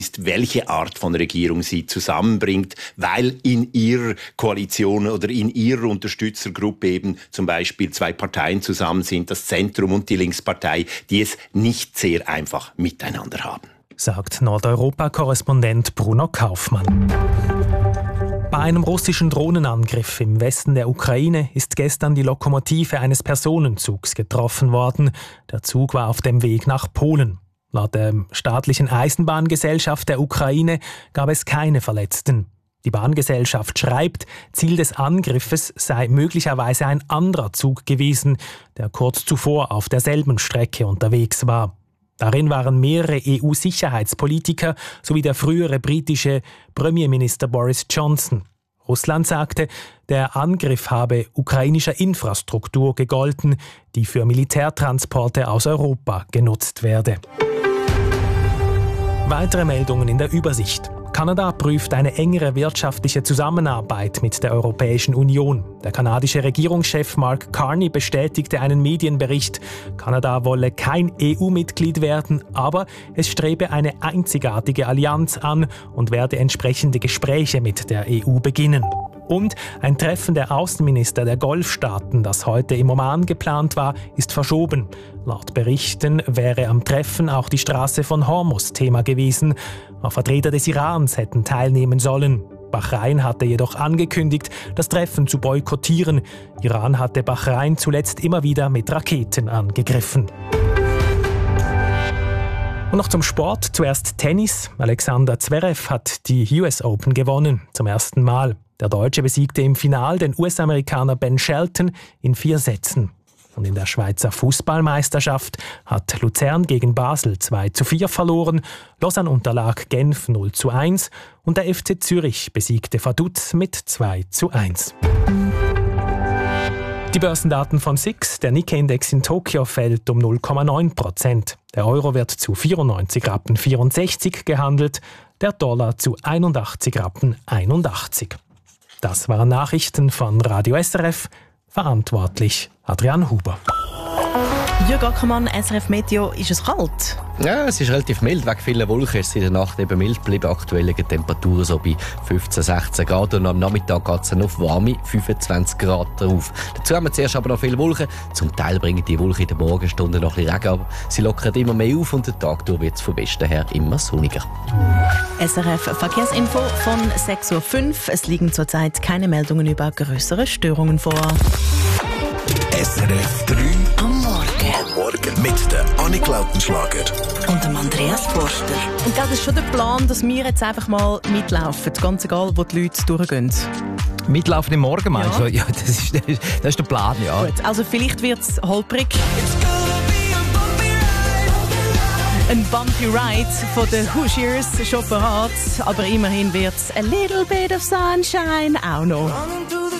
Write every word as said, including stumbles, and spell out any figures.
ist, welche Art von Regierung sie zusammenbringt, weil in ihrer Koalition oder in ihrer Unterstützergruppe eben zum Beispiel zwei Parteien zusammen sind, das Zentrum und die Linkspartei, die es nicht sehr einfach miteinander haben. Sagt Nordeuropa-Korrespondent Bruno Kaufmann. Bei einem russischen Drohnenangriff im Westen der Ukraine ist gestern die Lokomotive eines Personenzugs getroffen worden. Der Zug war auf dem Weg nach Polen. Laut der staatlichen Eisenbahngesellschaft der Ukraine gab es keine Verletzten. Die Bahngesellschaft schreibt, Ziel des Angriffes sei möglicherweise ein anderer Zug gewesen, der kurz zuvor auf derselben Strecke unterwegs war. Darin waren mehrere E U-Sicherheitspolitiker sowie der frühere britische Premierminister Boris Johnson. Russland sagte, der Angriff habe ukrainischer Infrastruktur gegolten, die für Militärtransporte aus Europa genutzt werde. Weitere Meldungen in der Übersicht. Kanada prüft eine engere wirtschaftliche Zusammenarbeit mit der Europäischen Union. Der kanadische Regierungschef Mark Carney bestätigte einen Medienbericht, Kanada wolle kein E U-Mitglied werden, aber es strebe eine einzigartige Allianz an und werde entsprechende Gespräche mit der E U beginnen. Und ein Treffen der Außenminister der Golfstaaten, das heute im Oman geplant war, ist verschoben. Laut Berichten wäre am Treffen auch die Straße von Hormuz Thema gewesen. Auch Vertreter des Irans hätten teilnehmen sollen. Bahrain hatte jedoch angekündigt, das Treffen zu boykottieren. Iran hatte Bahrain zuletzt immer wieder mit Raketen angegriffen. Und noch zum Sport. Zuerst Tennis. Alexander Zverev hat die U S Open gewonnen, zum ersten Mal. Der Deutsche besiegte im Finale den U S-Amerikaner Ben Shelton in vier Sätzen. Und in der Schweizer Fußballmeisterschaft hat Luzern gegen Basel zwei zu vier verloren, Lausanne unterlag Genf null zu eins und der F C Zürich besiegte Vaduz mit zwei zu eins. Die Börsendaten von S I X. Der Nikkei-Index in Tokio fällt um null Komma neun Prozent. Der Euro wird zu vierundneunzig Rappen vierundsechzig gehandelt, der Dollar zu einundachtzig Rappen einundachtzig. Das waren Nachrichten von Radio S R F. Verantwortlich Adrian Huber. Jürg Ackermann, S R F Meteo, ist es kalt? Ja, es ist relativ mild. Wegen vielen Wolken ist es in der Nacht eben mild geblieben. Aktuell liegen Temperaturen so bei fünfzehn, sechzehn Grad und am Nachmittag geht es dann auf warme fünfundzwanzig Grad drauf. Dazu haben wir zuerst aber noch viele Wolken. Zum Teil bringen die Wolken in den Morgenstunden noch ein bisschen Regen, aber sie lockern immer mehr auf und der Tag durch wird es von Westen her immer sonniger. S R F Verkehrsinfo von sechs Uhr fünf. Es liegen zurzeit keine Meldungen über größere Störungen vor. S R F drei am Morgen. Am Morgen mit der Annik Lautenschlager Und dem Andreas Forster. Und das ist schon der Plan, dass wir jetzt einfach mal mitlaufen, ganz egal, wo die Leute durchgehen. Mitlaufen im Morgen, meinst Ja. du? Ja, das ist, das ist der Plan, ja. Gut, also vielleicht wird es holprig. Ein Bumpy Ride von den Hoosiers schon parat, aber immerhin wird es a little bit of sunshine auch noch.